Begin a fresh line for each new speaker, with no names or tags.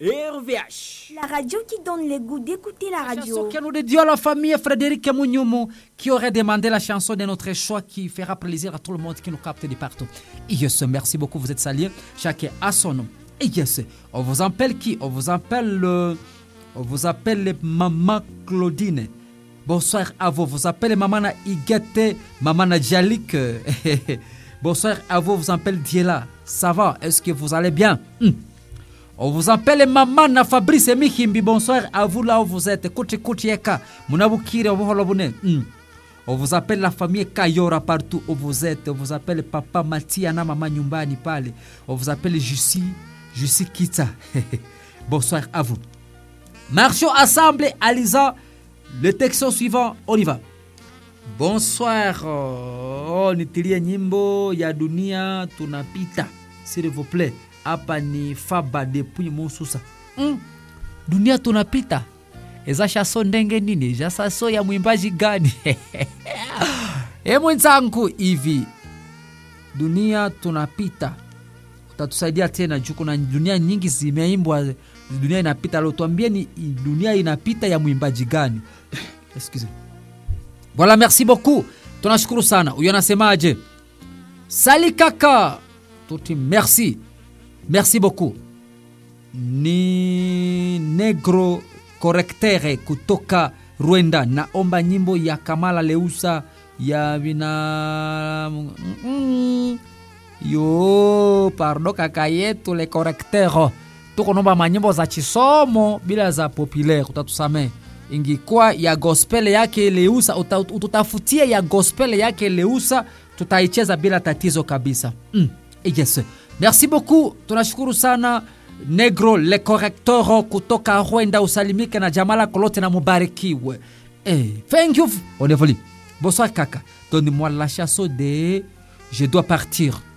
RVH.
La radio qui donne le goût d'écouter la radio.
Chanson que nous dédions à la famille Frédéric Mounioumo qui aurait demandé la chanson de notre choix qui fera plaisir à tout le monde qui nous capte de partout. Et yes, merci beaucoup, vous êtes salués. Chacun a son nom. Et yes, on vous appelle qui? On vous appelle Maman Claudine. Bonsoir à vous. Vous appelez Maman Igete, Maman Djalik. Bonsoir à vous. Vous appelez Diela. Ça va? Est-ce que vous allez bien? On vous appelle Maman Fabrice Mihimbi. Bonsoir à vous là où vous êtes. Kuti Eka. Munabukire Obuholobune. On vous appelle la famille Kayora partout où vous êtes. On vous appelle Papa Matiana Maman Nyumbani Pale. On vous appelle Jussi Kita. Bonsoir à vous. Marchons ensemble, Alisa. Le texte suivant, on y va. Bonsoir. Nitilie nyimbo ya dunia tunapita. S'il vous plaît. Hapa ni Faba depuis Monsusa. Dunia tunapita. Eza chanson ndenge nini? Eza chanson ya mwimbaji gani? Mwenzangu hivi. Dunia tunapita. Utatusaidia tena juu kuna dunia nyingi zimeimbwa. Dunia inapita. Leo tuambie ni dunia inapita ya mwimbaji gani? Excusez. Voilà, merci beaucoup. Tunashukuru sana. Huyo anasemaje? Sali kaka. Tuti merci. Merci beaucoup. Ni negro correctere kutoka Rwanda. Naomba nyimbo ya Kamala Leusa ya vina yo pardon kaka yetu le correcteur. Tuko nomba manyimbo za chisomo bila za populaire. Utatusame. Ingikuwa ya gospel yake Leusa ututafutia ya gospel yake Leusa tutaicheza bila tatizo kabisa. Yes. Merci beaucoup. Tunashukuru sana Negro le correcteur kutoka Rwanda, usalimike na jamala kolote na mubarikiwe. Thank you. On évolue. Bonsoir kaka. Donne-moi la chanson de Je dois partir.